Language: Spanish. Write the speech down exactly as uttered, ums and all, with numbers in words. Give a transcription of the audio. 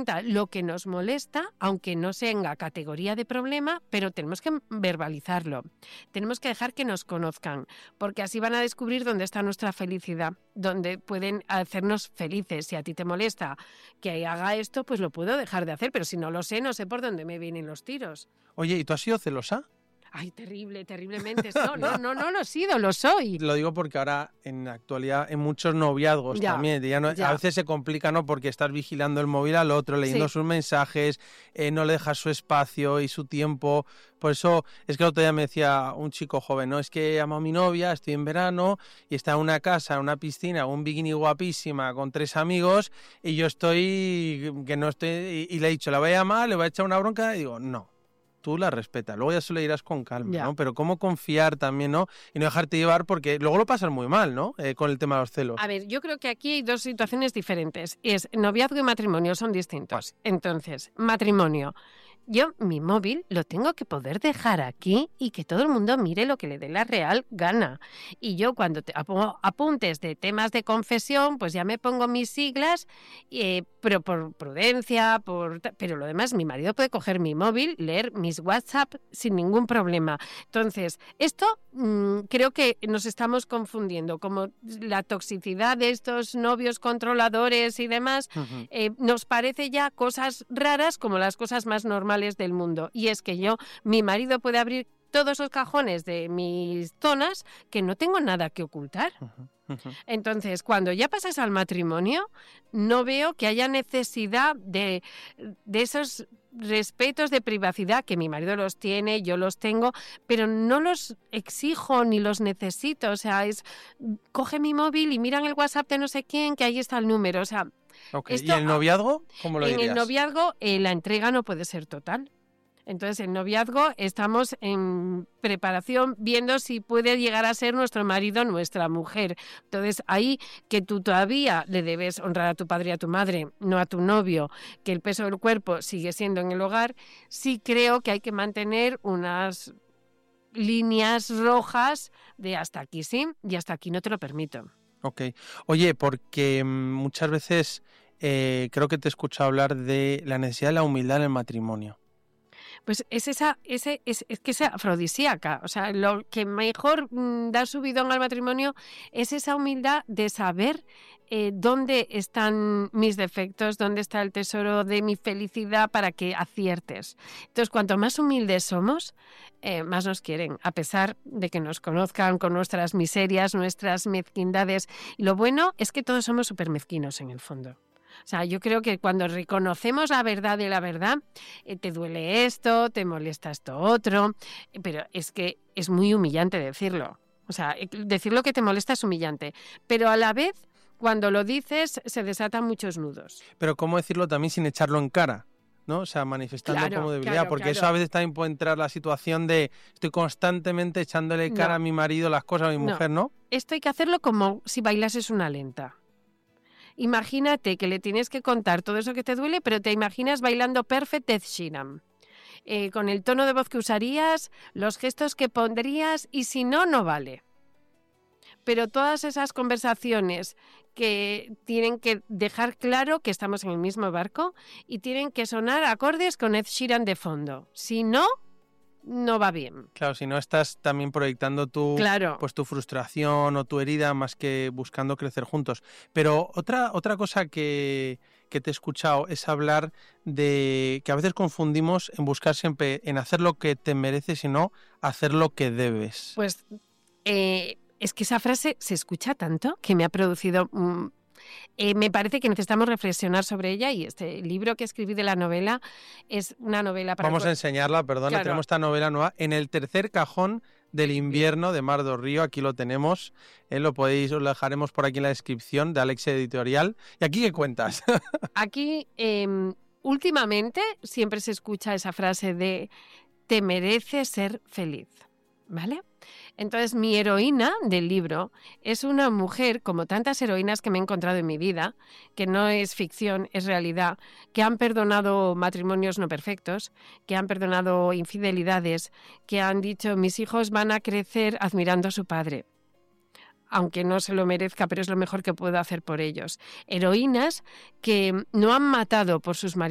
cuenta lo que nos molesta, aunque no tenga categoría de problema, pero tenemos que verbalizarlo. Tenemos que dejar que nos conozcan, porque así van a descubrir dónde está nuestra felicidad, dónde pueden hacernos felices. Si a ti te molesta que haga esto, pues lo puedo dejar de hacer, pero si no lo sé, no sé por dónde me vienen los tiros. Oye, ¿y tú has sido celosa? Ay, terrible, terriblemente. No, no, no, no lo he sido, lo soy. Lo digo porque ahora, en la actualidad, en muchos noviazgos ya, también, ya no, ya. a veces se complica, ¿no? Porque estás vigilando el móvil al otro, leyendo sí. sus mensajes, eh, no le dejas su espacio y su tiempo. Por eso, es que el otro día me decía un chico joven, ¿no? Es que amo a mi novia, estoy en verano y está en una casa, en una piscina, un bikini guapísima con tres amigos y yo estoy, que no estoy, y, y le he dicho, la voy a llamar, le voy a echar una bronca y digo, no. Tú la respetas, luego ya se lo dirás con calma, ya. ¿no? Pero cómo confiar también, ¿no? Y no dejarte llevar porque luego lo pasas muy mal, ¿no? Eh, con el tema de los celos. A ver, yo creo que aquí hay dos situaciones diferentes. Es noviazgo y matrimonio, son distintos. Vale. Entonces, matrimonio. Yo mi móvil lo tengo que poder dejar aquí y que todo el mundo mire lo que le dé la real gana. Y yo cuando te pongo apuntes de temas de confesión, pues ya me pongo mis siglas, eh, pero por prudencia, por pero lo demás, mi marido puede coger mi móvil, leer mis WhatsApp sin ningún problema. Entonces, esto mmm, creo que nos estamos confundiendo, como la toxicidad de estos novios controladores y demás, uh-huh. eh, nos parece ya cosas raras como las cosas más normales del mundo. Y es que yo, mi marido puede abrir todos esos cajones de mis zonas que no tengo nada que ocultar. Uh-huh, uh-huh. Entonces, cuando ya pasas al matrimonio, no veo que haya necesidad de, de esos respetos de privacidad, que mi marido los tiene, yo los tengo, pero no los exijo ni los necesito. O sea, es coge mi móvil y miran el WhatsApp de no sé quién, que ahí está el número. O sea, okay. Esto, ¿y el noviazgo? ¿Cómo lo en dirías? En el noviazgo eh, la entrega no puede ser total. Entonces, en noviazgo estamos en preparación viendo si puede llegar a ser nuestro marido, nuestra mujer. Entonces, ahí que tú todavía le debes honrar a tu padre y a tu madre, no a tu novio, que el peso del cuerpo sigue siendo en el hogar, sí creo que hay que mantener unas líneas rojas de hasta aquí sí y hasta aquí no te lo permito. Ok. Oye, porque muchas veces eh, creo que te he escuchado hablar de la necesidad de la humildad en el matrimonio. Pues es esa, ese, es, es que es afrodisíaca. O sea, lo que mejor mmm, da subidón al matrimonio es esa humildad de saber eh, dónde están mis defectos, dónde está el tesoro de mi felicidad para que aciertes. Entonces, cuanto más humildes somos, eh, más nos quieren, a pesar de que nos conozcan con nuestras miserias, nuestras mezquindades. Y lo bueno es que todos somos súper mezquinos en el fondo. O sea, yo creo que cuando reconocemos la verdad de la verdad, eh, te duele esto, te molesta esto otro, pero es que es muy humillante decirlo. O sea, decir lo que te molesta es humillante, pero a la vez, cuando lo dices, se desatan muchos nudos. Pero ¿cómo decirlo también sin echarlo en cara? ¿No? O sea, manifestando claro, como debilidad, claro, porque claro. eso a veces también puede entrar la situación de estoy constantemente echándole cara no. a mi marido las cosas a mi no. mujer, ¿no? Esto hay que hacerlo como si bailases una lenta. Imagínate que le tienes que contar todo eso que te duele, pero te imaginas bailando Perfect Ed Sheeran. Eh, con el tono de voz que usarías, los gestos que pondrías, y si no, no vale. Pero todas esas conversaciones que tienen que dejar claro que estamos en el mismo barco y tienen que sonar acordes con Ed Sheeran de fondo. Si no, no va bien. Claro, si no estás también proyectando tu, claro. pues tu frustración o tu herida más que buscando crecer juntos. Pero otra, otra cosa que, que te he escuchado es hablar de que a veces confundimos en buscar siempre en hacer lo que te mereces y no hacer lo que debes. Pues eh, es que esa frase se escucha tanto que me ha producido... Mm, Eh, me parece que necesitamos reflexionar sobre ella y este libro que escribí de la novela es una novela para... Vamos a enseñarla, perdona, claro. Tenemos esta novela nueva en el tercer cajón del invierno de Mar do Río, aquí lo tenemos, eh, lo podéis, os lo dejaremos por aquí en la descripción de Alexia Editorial. ¿Y aquí qué cuentas? Aquí, eh, últimamente, siempre se escucha esa frase de te mereces ser feliz, ¿vale? Entonces, mi heroína del libro es una mujer, como tantas heroínas que me he encontrado en mi vida, que no es ficción, es realidad, que han perdonado matrimonios no perfectos, que han perdonado infidelidades, que han dicho, mis hijos van a crecer admirando a su padre, aunque no se lo merezca, pero es lo mejor que puedo hacer por ellos. Heroínas que no han matado por sus maridos,